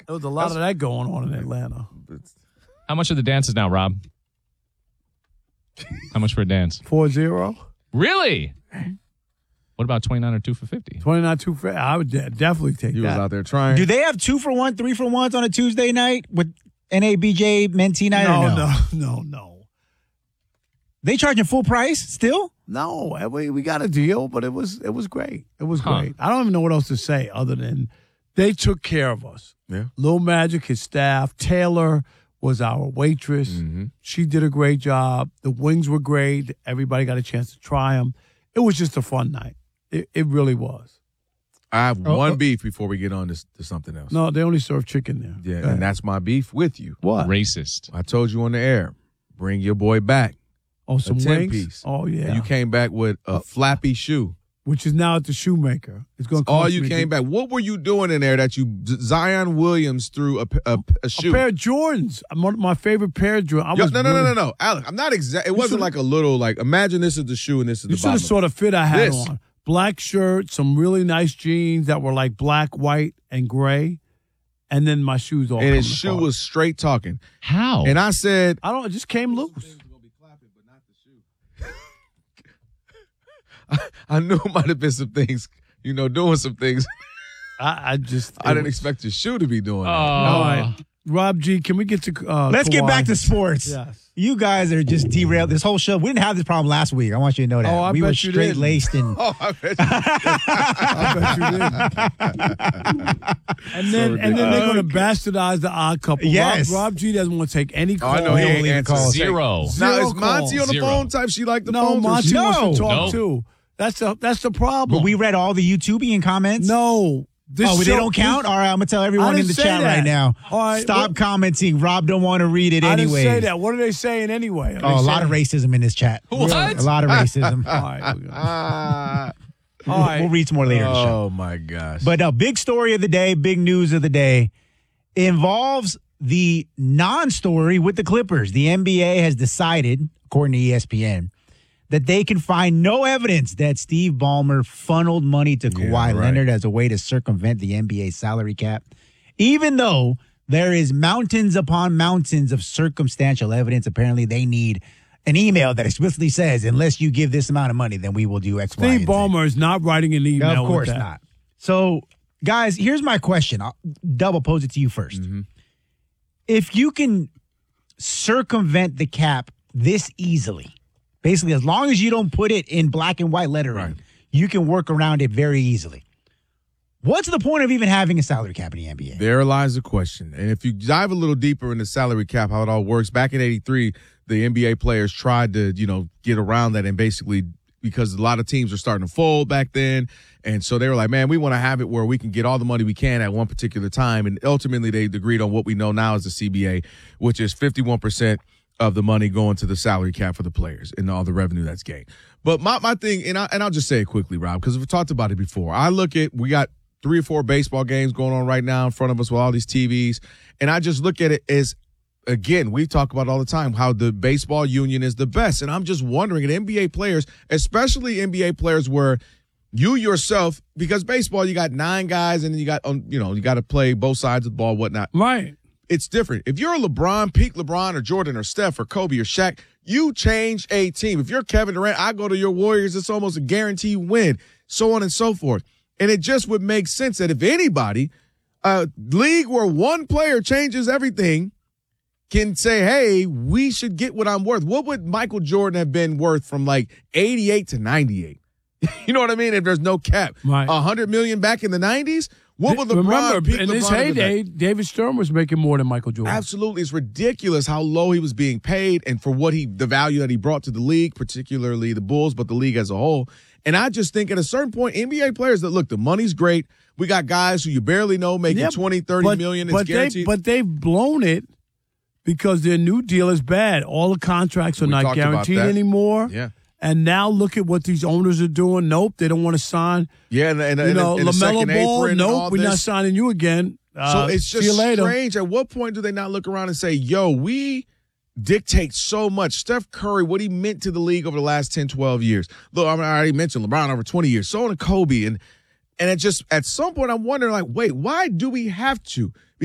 There was a lot of that going on in Atlanta. How much are the dances now, Rob? How much for a dance? 4-0. Really? What about 29 or 2 for 50? 29 2 for. I would definitely take He that. was out there trying. Do they have 2-for-1, 3-for-1s on a Tuesday night with NABJ Mentee night? No. They charging full price still? No, we got a deal, but it was great. It was Huh. great. I don't even know what else to say other than they took care of us. Yeah. Lil Magic, his staff, Taylor was our waitress. Mm-hmm. She did a great job. The wings were great. Everybody got a chance to try them. It was just a fun night. It really was. I have one beef before we get on to something else. No, they only serve chicken there. Yeah, Go ahead. and that's my beef with you. What? Racist. I told you on the air, bring your boy back. Oh, some a 10 wings? piece. Oh, yeah. And you came back with a flappy shoe. Which is now at the shoemaker. It's going to cost All you me came back. What were you doing in there that you Zion Williams threw a shoe? A pair of Jordans. My favorite pair of Jordans. No. Alex, I'm not exact. It wasn't like a little, like, imagine this is the shoe and this is the You bottom. should have saw the fit I had This. on. Black shirt, some really nice jeans that were like black, white, and gray. And then my shoes all And his coming shoe apart. was straight talking. How? And I said, I don't. It just came loose. I knew it might have been some things, doing some things. I didn't expect your shoe to be doing that. All right, Rob G. Can we get to? Let's get Kawhi? back to sports. Yes. You guys are just derailed this whole show. We didn't have this problem last week. I want you to know that. Oh, I we bet were you straight didn't. laced and Oh, I bet I bet you didn't. and then they're going to bastardize the odd couple. Yes. Rob G. doesn't want to take any calls. I know he ain't leave answering. calls. Zero. Now, Zero is Monty on the calls. phone type? She like the No, phone? Monty wants to talk No. too. That's the problem. but we read all the YouTubian comments. no. This Oh, they show- don't count? All right, I'm going to tell everyone I in didn't the say chat that. right now. All right, Stop what- commenting. Rob don't want to read it I anyway. didn't say that. What are they saying anyway? Are Oh, they a lot of saying- racism in this chat. What? A lot of racism. All right. we're gonna- Ah. All right. We'll read some more later in the show. Oh, my gosh. But big story of the day, big news of the day involves the non-story with the Clippers. The NBA has decided, according to ESPN, that they can find no evidence that Steve Ballmer funneled money to Kawhi right. Leonard as a way to circumvent the NBA salary cap, even though there is mountains upon mountains of circumstantial evidence. Apparently, they need an email that explicitly says, unless you give this amount of money, then we will do X, Y, and Steve Z. Ballmer is not writing an email. Of with course that. not. So, guys, here's my question. I'll double pose it to you first. If you can circumvent the cap this easily, basically, as long as you don't put it in black and white lettering, Right. you can work around it very easily. What's the point of even having a salary cap in the NBA? There lies the question. And if you dive a little deeper into salary cap, how it all works, back in 83, the NBA players tried to, get around that and basically because a lot of teams were starting to fold back then. And so they were like, man, we want to have it where we can get all the money we can at one particular time. And ultimately they agreed on what we know now as the CBA, which is 51% of the money going to the salary cap for the players and all the revenue that's gained. But my thing, and I'll just say it quickly, Rob, because we've talked about it before. We got 3 or 4 baseball games going on right now in front of us with all these TVs. And I just look at it as, again, we talk about all the time how the baseball union is the best. And I'm just wondering, at NBA players, especially NBA players where you yourself, because baseball, you got 9 guys and then you got to play both sides of the ball, whatnot. Right. It's different. If you're a LeBron, peak LeBron or Jordan or Steph or Kobe or Shaq, you change a team. If you're Kevin Durant, I go to your Warriors, it's almost a guaranteed win, so on and so forth. And it just would make sense that if anybody, a league where one player changes everything can say, hey, we should get what I'm worth. What would Michael Jordan have been worth from like 88 to 98? You know what I mean? If there's no cap. Right. $100 million back in the 90s? What would LeBron, Remember, peak in his LeBron have been? heyday, David Stern was making more than Michael Jordan. Absolutely. It's ridiculous how low he was being paid and for the value that he brought to the league, particularly the Bulls, but the league as a whole. And I just think at a certain point, NBA players that look, the money's great. We got guys who you barely know making 20, 30 million. It's guaranteed. But they've blown it because their new deal is bad. All the contracts are We not talked about guaranteed that. anymore. Yeah. And now look at what these owners are doing. Nope, they don't want to sign. Yeah, and the LaMelo second Ball. apron and all Nope, we're not this. signing you again. So it's see just you later. strange. At what point do they not look around and say, yo, we dictate so much? Steph Curry, what he meant to the league over the last 10, 12 years. Look, I already mentioned LeBron over 20 years. So on Kobe. And it just, at some point, I'm wondering, like, wait, why do we have to?